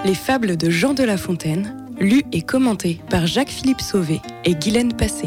Les fables de Jean de La Fontaine, lues et commentées par Jacques-Philippe Sauvé et Guylaine Passé.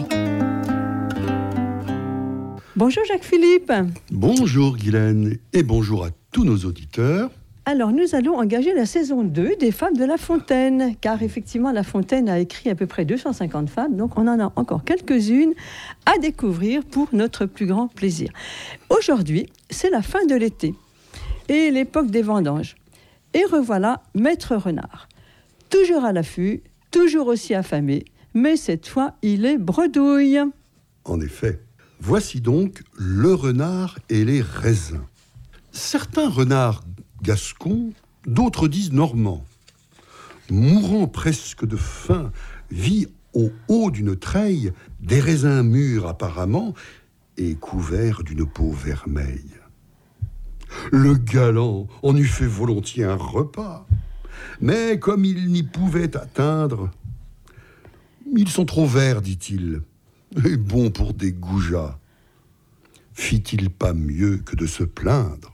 Bonjour Jacques-Philippe. Bonjour Guylaine et bonjour à tous nos auditeurs. Alors nous allons engager la saison 2 des fables de La Fontaine, car effectivement La Fontaine a écrit à peu près 250 fables, donc on en a encore quelques-unes à découvrir pour notre plus grand plaisir. Aujourd'hui, c'est la fin de l'été et l'époque des vendanges. Et revoilà Maître Renard, toujours à l'affût, toujours aussi affamé, mais cette fois il est bredouille. En effet, voici donc le renard et les raisins. Certains renards gascons, d'autres disent normands, mourant presque de faim, vit au haut d'une treille des raisins mûrs apparemment et couverts d'une peau vermeille. Le galant en eût fait volontiers un repas, mais comme il n'y pouvait atteindre, ils sont trop verts, dit-il, et bons pour des goujats. Fit-il pas mieux que de se plaindre?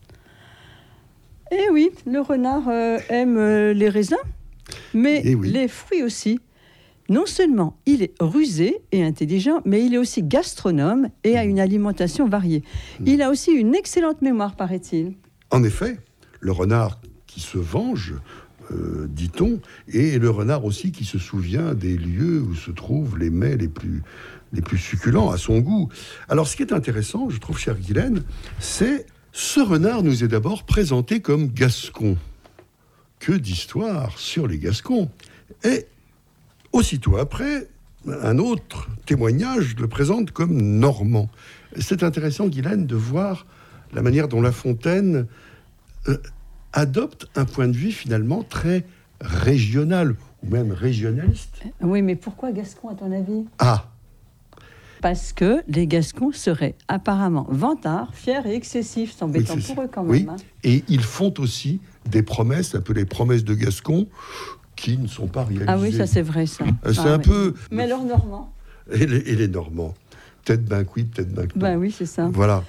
Eh oui, le renard aime les raisins, mais les fruits aussi. Non seulement il est rusé et intelligent, mais il est aussi gastronome et a une alimentation variée. Il a aussi une excellente mémoire, paraît-il. En effet, le renard qui se venge, dit-on, et le renard aussi qui se souvient des lieux où se trouvent les mets les plus succulents à son goût. Alors, ce qui est intéressant, je trouve, chère Guylaine, c'est ce renard nous est d'abord présenté comme gascon. Que d'histoires sur les Gascons. Et aussitôt après, un autre témoignage le présente comme normand. C'est intéressant, Guylaine, de voir la manière dont La Fontaine adopte un point de vue finalement très régional, ou même régionaliste. Oui, mais pourquoi Gascon, à ton avis ? Parce que les Gascons seraient apparemment vantards, fiers et excessifs. C'est embêtant pour eux quand même. Oui, et ils font aussi des promesses, appelées promesses de Gascons, qui ne sont pas réalisées. Ah oui, ça c'est vrai, ça. C'est un peu... Mais alors Normands. Et les Normands. Peut-être ben oui, peut-être ben non. Ben oui, c'est ça. Voilà.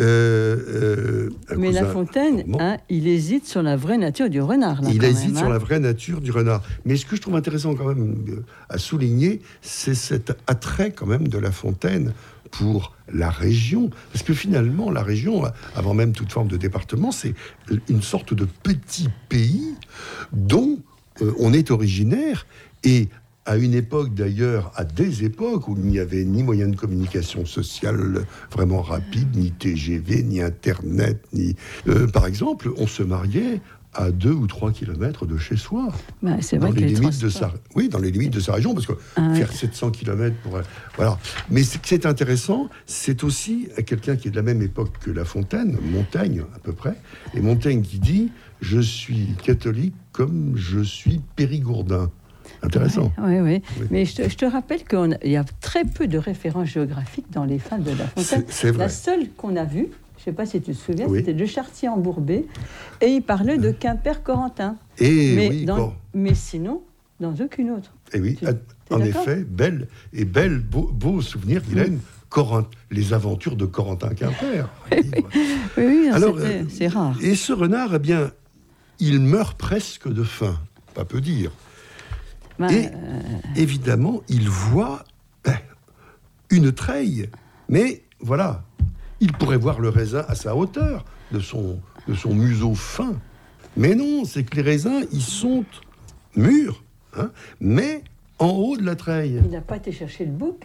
Mais La Fontaine, il hésite sur la vraie nature du renard. Là, il hésite sur la vraie nature du renard. Mais ce que je trouve intéressant quand même à souligner, c'est cet attrait quand même de La Fontaine pour la région. Parce que finalement, la région, avant même toute forme de département, c'est une sorte de petit pays dont on est originaire. Et à une époque d'ailleurs, à des époques où il n'y avait ni moyen de communication sociale vraiment rapide, ni TGV, ni Internet, ni... par exemple, on se mariait à 2 ou 3 kilomètres de chez soi. C'est vrai dans les limites de sa... Oui, dans les limites de sa région, parce que faire 700 kilomètres pour... Voilà. Mais ce qui est intéressant, c'est aussi quelqu'un qui est de la même époque que La Fontaine, Montaigne à peu près, et Montaigne qui dit « Je suis catholique comme je suis périgourdin ». Intéressant. Oui. Mais je te rappelle qu'il y a très peu de références géographiques dans les fables de La Fontaine. C'est vrai. La seule qu'on a vue, je ne sais pas si tu te souviens, c'était de Chartier-en-Bourbais, et il parlait de Quimper-Corentin. Mais sinon, dans aucune autre. Et oui, en effet, beau souvenir, Guylaine, les aventures de Corentin-Quimper. Oui, alors, c'est rare. Et ce renard, eh bien, il meurt presque de faim, pas peu dire. Et évidemment, il voit une treille. Mais voilà, il pourrait voir le raisin à sa hauteur, de son museau fin. Mais non, c'est que les raisins, ils sont mûrs, mais en haut de la treille. Il n'a pas été chercher le bouc,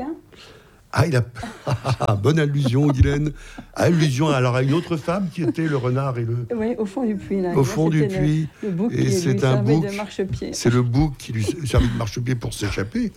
Bonne allusion, Guylaine. Allusion alors à une autre femme qui était le renard et le... Oui, au fond du puits. Là. Au fond du puits. Le bouc et qui c'est lui servait de marchepied. C'est le bouc qui lui servait de marchepied pour s'échapper.